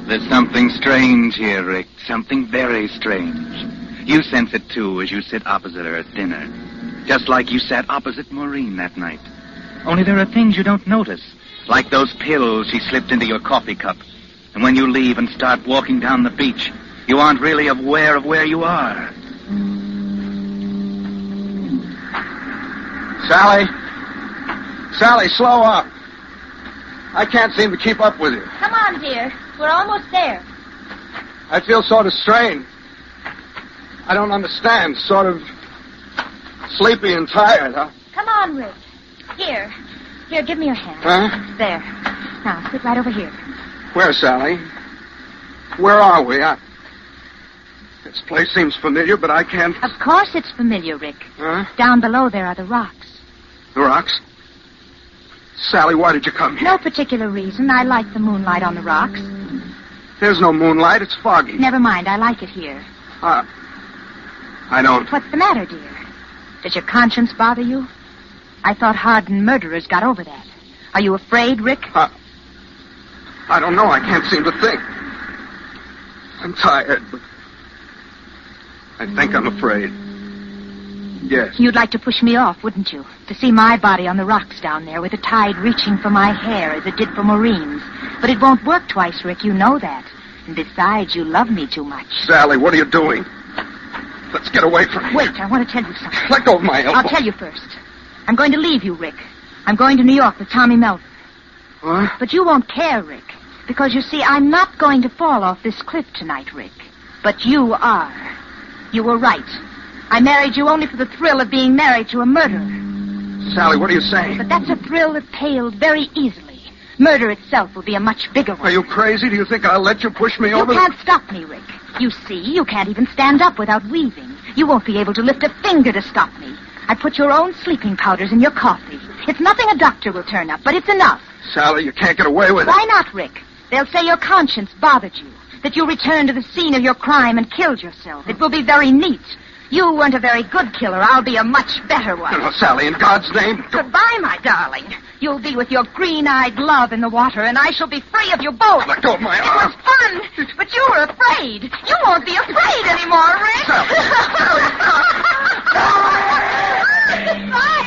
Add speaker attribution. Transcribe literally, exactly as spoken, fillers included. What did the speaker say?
Speaker 1: There's something strange here, Rick. Something very strange. You sense it, too, as you sit opposite her at dinner. Just like you sat opposite Maureen that night. Only there are things you don't notice. Like those pills she slipped into your coffee cup. And when you leave and start walking down the beach, you aren't really aware of where you are.
Speaker 2: Sally. Sally, slow up. I can't seem to keep up with you.
Speaker 3: Come on, dear. We're almost there.
Speaker 2: I feel sort of strained. I don't understand. Sort of sleepy and tired, huh?
Speaker 3: Come on, Rick. Here. Here, give me your hand.
Speaker 2: Huh?
Speaker 3: There. Now, sit right over here.
Speaker 2: Where, Sally? Where are we? I... This place seems familiar, but I can't...
Speaker 3: Of course it's familiar, Rick.
Speaker 2: Huh?
Speaker 3: Down below there are the rocks.
Speaker 2: The rocks? Sally, why did you come here?
Speaker 3: No particular reason. I like the moonlight on the rocks.
Speaker 2: There's no moonlight. It's foggy.
Speaker 3: Never mind. I like it here.
Speaker 2: Uh, I don't...
Speaker 3: What's the matter, dear? Does your conscience bother you? I thought hardened murderers got over that. Are you afraid, Rick?
Speaker 2: Uh, I don't know. I can't seem to think. I'm tired, but I think I'm afraid. Yes.
Speaker 3: You'd like to push me off, wouldn't you? To see my body on the rocks down there with the tide reaching for my hair as it did for Maureen's. But it won't work twice, Rick. You know that. And besides, you love me too much.
Speaker 2: Sally, what are you doing? Let's get away from here.
Speaker 3: Wait, I want to tell you something.
Speaker 2: Let go of my elbow.
Speaker 3: I'll tell you first. I'm going to leave you, Rick. I'm going to New York with Tommy Melton.
Speaker 2: What?
Speaker 3: But you won't care, Rick. Because, you see, I'm not going to fall off this cliff tonight, Rick. But you are. You were right. I married you only for the thrill of being married to a murderer.
Speaker 2: Sally, what are you saying?
Speaker 3: But that's a thrill that paled very easily. Murder itself will be a much bigger one.
Speaker 2: Are you crazy? Do you think I'll let you push me
Speaker 3: You
Speaker 2: over?
Speaker 3: You can't stop me, Rick. You see, you can't even stand up without leaving. You won't be able to lift a finger to stop me. I put your own sleeping powders in your coffee. It's nothing a doctor will turn up, but it's enough.
Speaker 2: Sally, you can't get away with it.
Speaker 3: Why not, Rick? They'll say your conscience bothered you, that you returned to the scene of your crime and killed yourself. It will be very neat. You weren't a very good killer. I'll be a much better one.
Speaker 2: Oh, Sally, in God's name.
Speaker 3: Goodbye, my darling. You'll be with your green-eyed love in the water, and I shall be free of you both.
Speaker 2: Let go of my
Speaker 3: arm.
Speaker 2: arm.
Speaker 3: It was fun, but you were afraid. You won't be afraid anymore, Rick.
Speaker 2: Sally.
Speaker 3: Sally.